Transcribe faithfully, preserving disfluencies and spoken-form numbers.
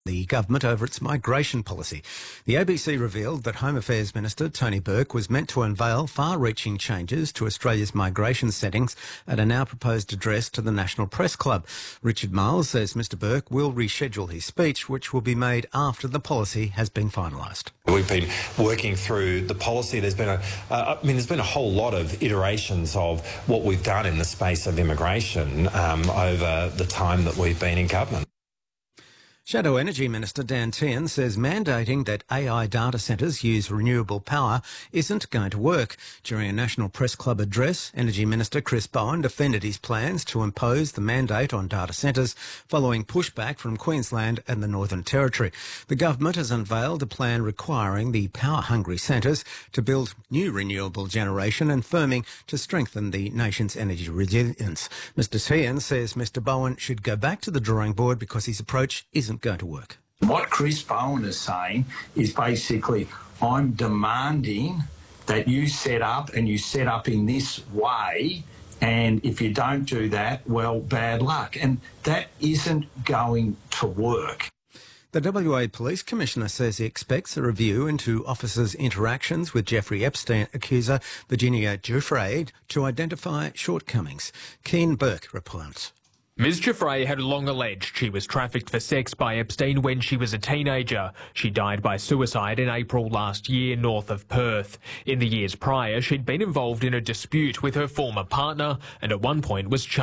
the government over its migration policy. The A B C revealed that Home Affairs Minister Tony Burke was meant to unveil far-reaching changes to Australia's migration settings at a now proposed address to the National Press Club. Richard Miles says Mr Burke will reschedule his speech, which will be made after the policy has been finalised. We've been working through the policy. There's been a, uh, I mean, there's been a whole lot of iterations of what we've done in the space of immigration um, over the time that we've been in government. Shadow Energy Minister Dan Tehan says mandating that A I data centres use renewable power isn't going to work. During a National Press Club address, Energy Minister Chris Bowen defended his plans to impose the mandate on data centres following pushback from Queensland and the Northern Territory. The government has unveiled a plan requiring the power-hungry centres to build new renewable generation and firming to strengthen the nation's energy resilience. Mr Tehan says Mr Bowen should go back to the drawing board because his approach isn't going to work. What Chris Bowen is saying is basically, I'm demanding that you set up and you set up in this way, and if you don't do that, well, bad luck. And that isn't going to work. The W A Police Commissioner says he expects a review into officers' interactions with Jeffrey Epstein accuser Virginia Giuffre to identify shortcomings. Keane Burke reports. Miz Giuffre had long alleged she was trafficked for sex by Epstein when she was a teenager. She died by suicide in April last year north of Perth. In the years prior, she'd been involved in a dispute with her former partner and at one point was charged